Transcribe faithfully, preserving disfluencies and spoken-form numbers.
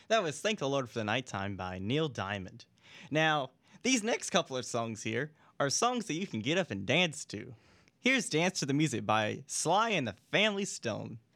That was Thank the Lord for the Nighttime by Neil Diamond. Now, these next couple of songs here are songs that you can get up and dance to. Here's Dance to the Music by Sly and the Family Stone.